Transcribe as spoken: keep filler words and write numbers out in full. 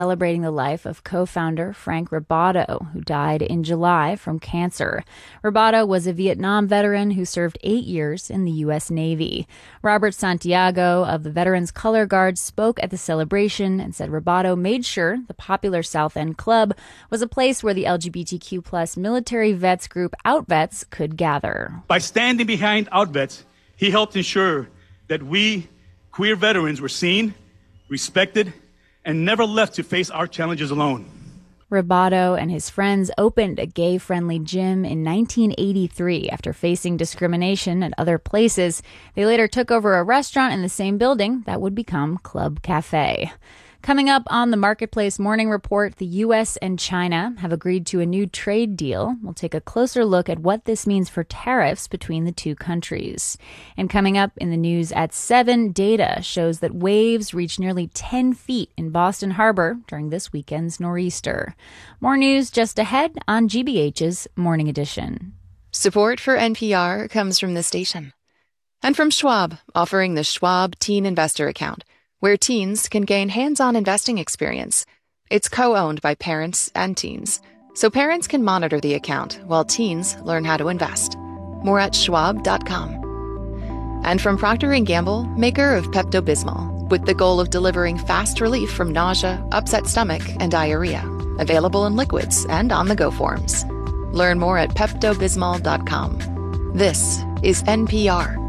celebrating the life of co-founder Frank Roboto, who died in July from cancer. Roboto was a Vietnam veteran who served eight years in the U S Navy. Robert Santiago of the Veterans Color Guard spoke at the celebration and said Roboto made sure the popular South End Club was a place where the L G B T Q plus military vets group OutVets could gather. By standing behind OutVets, he helped ensure that we queer veterans were seen, respected, and never left to face our challenges alone. Roboto and his friends opened a gay-friendly gym in nineteen eighty-three after facing discrimination at other places. They later took over a restaurant in the same building that would become Club Cafe. Coming up on the Marketplace Morning Report, the U S and China have agreed to a new trade deal. We'll take a closer look at what this means for tariffs between the two countries. And coming up in the news at seven, data shows that waves reached nearly ten feet in Boston Harbor during this weekend's nor'easter. More news just ahead on G B H's Morning Edition. Support for N P R comes from this station. And from Schwab, offering the Schwab Teen Investor Account, where teens can gain hands-on investing experience. It's co-owned by parents and teens, so parents can monitor the account while teens learn how to invest. More at schwab dot com. And from Procter and Gamble, maker of Pepto-Bismol, with the goal of delivering fast relief from nausea, upset stomach, and diarrhea. Available in liquids and on-the-go forms. Learn more at pepto bismol dot com. This is N P R.